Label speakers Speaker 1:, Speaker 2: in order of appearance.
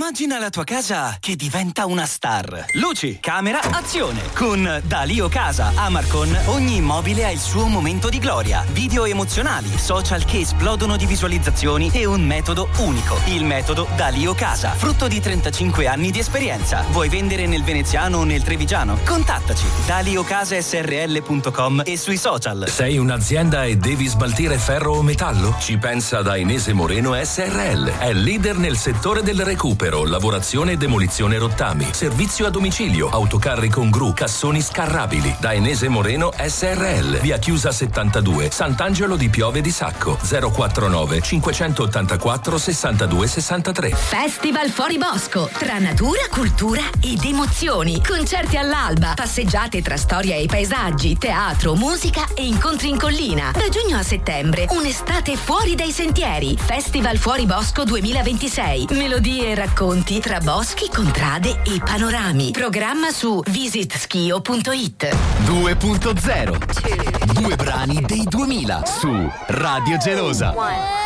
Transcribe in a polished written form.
Speaker 1: Immagina la tua casa che diventa una star. Luci, camera, azione. Con Dalio Casa Amarcon ogni immobile ha il suo momento di gloria. Video emozionali, social che esplodono di visualizzazioni e un metodo unico. Il metodo Dalio Casa, frutto di 35 anni di esperienza. Vuoi vendere nel veneziano o nel trevigiano? Contattaci daliocasasrl.com e sui social.
Speaker 2: Sei un'azienda e devi smaltire ferro o metallo? Ci pensa Dainese Moreno SRL. È leader nel settore del recupero, lavorazione e demolizione rottami, servizio a domicilio, autocarri con gru, cassoni scarrabili. Dainese Moreno SRL. Via Chiusa 72, Sant'Angelo di Piove di Sacco. 049 584 62 63.
Speaker 3: Festival Fuori Bosco, tra natura, cultura ed emozioni. Concerti all'alba, passeggiate tra storia e paesaggi, teatro, musica e incontri in collina. Da giugno a settembre, un'estate fuori dai sentieri. Festival Fuori Bosco 2026. Melodie e racconti tra boschi, contrade e panorami. Programma su visitschio.it.
Speaker 4: 2.0. Due brani dei 2000 su Radio Gelosa.